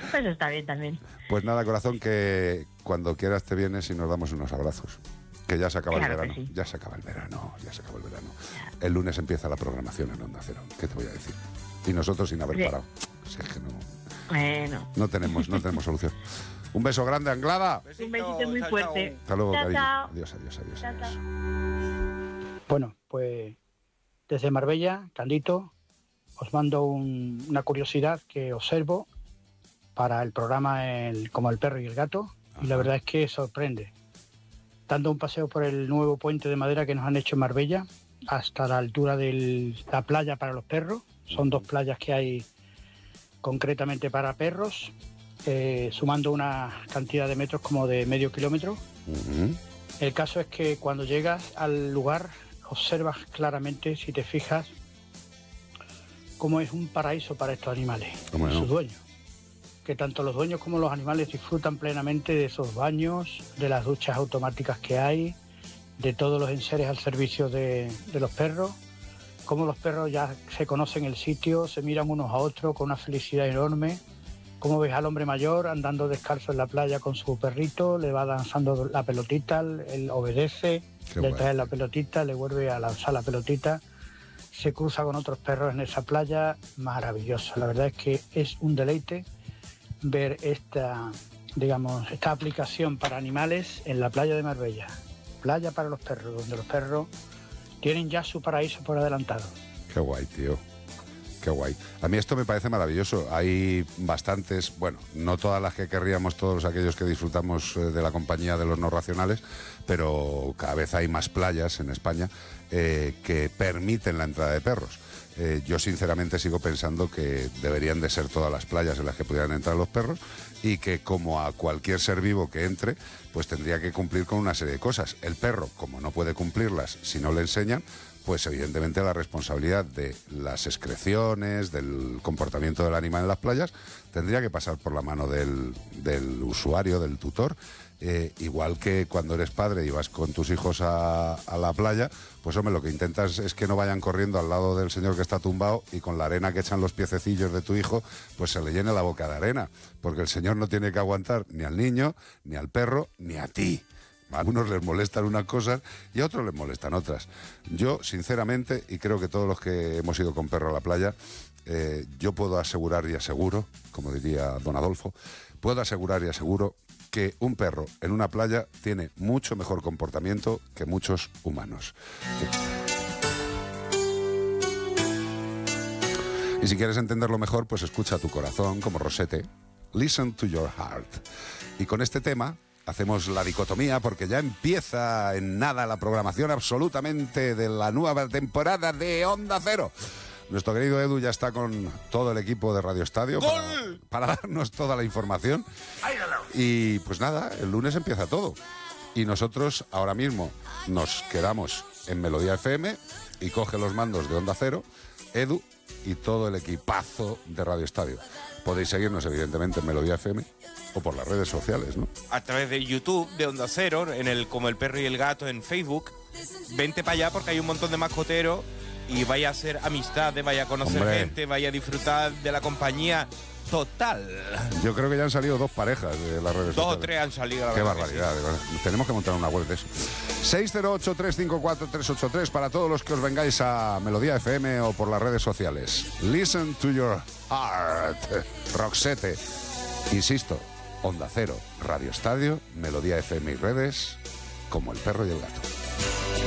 Pues está bien también. Pues nada, corazón, que cuando quieras te vienes y nos damos unos abrazos. Que ya se acaba Claro el que verano. sí. Ya se acaba el verano. El lunes empieza la programación en Onda Cero. ¿Qué te voy a decir? Y nosotros sin haber Bien. parado. Si es que no, Bueno, no tenemos solución. Un beso grande, Anglada. un besito muy fuerte. Hasta luego, Chao, cariño. chao. Adiós, adiós, adiós, Chao, adiós. chao. Bueno, pues desde Marbella, Candito, os mando una curiosidad que observo para el programa Como el perro y el gato, y la verdad es que sorprende. Dando un paseo por el nuevo puente de madera que nos han hecho en Marbella, hasta la altura de la playa para los perros, son 2 playas que hay concretamente para perros, sumando una cantidad de metros como de medio kilómetro. Ujú. El caso es que cuando llegas al lugar observas claramente, si te fijas, cómo es un paraíso para estos animales ¿Cómo y no? sus dueños. Que tanto los dueños como los animales disfrutan plenamente de esos baños, de las duchas automáticas que hay, de todos los enseres al servicio de los perros, cómo los perros ya se conocen el sitio, se miran unos a otros con una felicidad enorme. Cómo ves al hombre mayor andando descalzo en la playa con su perrito, le va lanzando la pelotita, él obedece, Qué le guay. trae la pelotita, le vuelve a lanzar la pelotita, se cruza con otros perros en esa playa, maravilloso. La verdad es que es un deleite ver esta aplicación para animales en la playa de Marbella. Playa para los perros, donde los perros tienen ya su paraíso por adelantado. Qué guay, tío. Qué guay. A mí esto me parece maravilloso. Hay bastantes, bueno, no todas las que querríamos todos aquellos que disfrutamos de la compañía de los no racionales, pero cada vez hay más playas en España que permiten la entrada de perros. Yo sinceramente sigo pensando que deberían de ser todas las playas en las que pudieran entrar los perros y que como a cualquier ser vivo que entre, pues tendría que cumplir con una serie de cosas. El perro, como no puede cumplirlas si no le enseñan, pues evidentemente la responsabilidad de las excreciones, del comportamiento del animal en las playas, tendría que pasar por la mano del usuario, del tutor. Igual que cuando eres padre y vas con tus hijos a la playa, pues hombre, lo que intentas es que no vayan corriendo al lado del señor que está tumbado y con la arena que echan los piececillos de tu hijo, pues se le llene la boca de arena, porque el señor no tiene que aguantar ni al niño, ni al perro, ni a ti. A algunos les molestan unas cosas y a otros les molestan otras. Yo, sinceramente, y creo que todos los que hemos ido con perro a la playa, yo puedo asegurar y aseguro, como diría don Adolfo, puedo asegurar y aseguro que un perro en una playa tiene mucho mejor comportamiento que muchos humanos. Y si quieres entenderlo mejor, pues escucha a tu corazón como Rosete. Listen to your heart. Y con este tema hacemos la dicotomía porque ya empieza en nada la programación absolutamente de la nueva temporada de Onda Cero. Nuestro querido Edu ya está con todo el equipo de Radio Estadio para darnos toda la información. Y pues nada, el lunes empieza todo. Y nosotros ahora mismo nos quedamos en Melodía FM y coge los mandos de Onda Cero, Edu y todo el equipazo de Radio Estadio. Podéis seguirnos evidentemente en Melodía FM o por las redes sociales, ¿no? A través de YouTube, de Onda Cero, Como el perro y el gato en Facebook. Vente para allá porque hay un montón de mascoteros y vaya a hacer amistades, vaya a conocer gente, vaya a disfrutar de la compañía total. Yo creo que ya han salido 2 parejas de las redes sociales. 2 o 3 han salido. Qué barbaridad, de verdad. Tenemos que montar una web de eso. 608-354-383 para todos los que os vengáis a Melodía FM o por las redes sociales. Listen to your heart. Roxette. Insisto, Onda Cero, Radio Estadio, Melodía FM y redes, como el perro y el gato.